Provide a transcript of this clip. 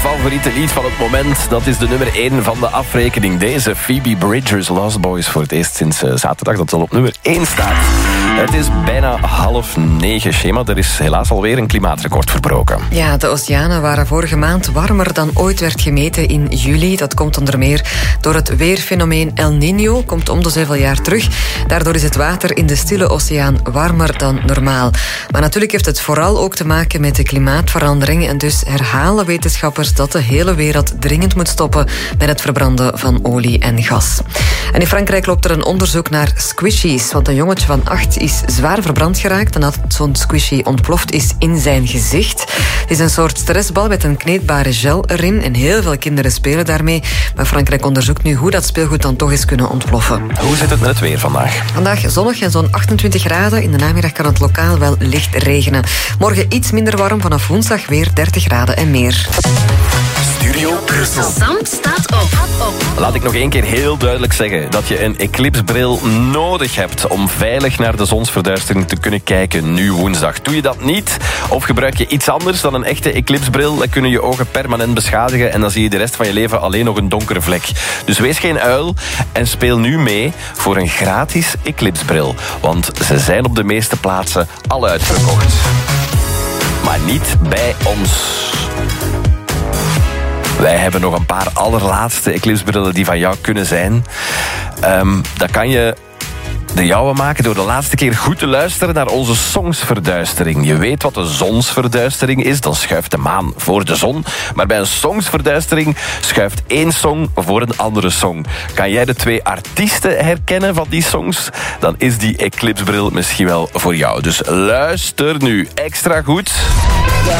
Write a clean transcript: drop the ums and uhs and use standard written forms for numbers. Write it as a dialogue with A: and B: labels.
A: favoriete lied van het moment. Dat is de nummer 1 van de afrekening. Deze Phoebe Bridgers, Lost Boys, voor het eerst sinds zaterdag dat al op nummer 1 staat. Het is bijna 8:30, Shema. Er is helaas alweer een klimaatrecord verbroken.
B: Ja, de oceanen waren vorige maand warmer dan ooit werd gemeten in juli. Dat komt onder meer door het weerfenomeen El Niño. Komt om de zoveel jaar terug. Daardoor is het water in de Stille Oceaan warmer dan normaal. Maar natuurlijk heeft het vooral ook te maken met de klimaatverandering. En dus herhalen wetenschappers dat de hele wereld dringend moet stoppen met het verbranden van olie en gas. En in Frankrijk loopt er een onderzoek naar squishies. Want een jongetje van 8 is zwaar verbrand geraakt nadat zo'n squishy ontploft is in zijn gezicht. Het is een soort stressbal met een kneedbare gel erin. En heel veel kinderen spelen daarmee. Maar Frankrijk onderzoekt nu hoe dat speelgoed dan toch eens kunnen ontploffen.
A: Hoe zit het met het weer vandaag?
B: Vandaag zonnig en zo'n 28 graden. In de namiddag kan het lokaal wel licht regenen. Morgen iets minder warm, vanaf woensdag weer 30 graden en meer.
A: Studio Brussel.
C: Sam staat op.
A: Laat ik nog één keer heel duidelijk zeggen dat je een eclipsebril nodig hebt om veilig naar de zonsverduistering te kunnen kijken nu woensdag. Doe je dat niet of gebruik je iets anders dan een echte eclipsebril, dan kunnen je ogen permanent beschadigen en dan zie je de rest van je leven alleen nog een donkere vlek. Dus wees geen uil en speel nu mee voor een gratis eclipsebril. Want ze zijn op de meeste plaatsen al uitverkocht. Maar niet bij ons. Wij hebben nog een paar allerlaatste eclipsebrillen die van jou kunnen zijn. Dat kan je de jouwe maken door de laatste keer goed te luisteren naar onze songsverduistering. Je weet wat de zonsverduistering is, dan schuift de maan voor de zon. Maar bij een songsverduistering schuift één song voor een andere song. Kan jij de 2 artiesten herkennen van die songs? Dan is die eclipsebril misschien wel voor jou. Dus luister nu extra goed.
D: The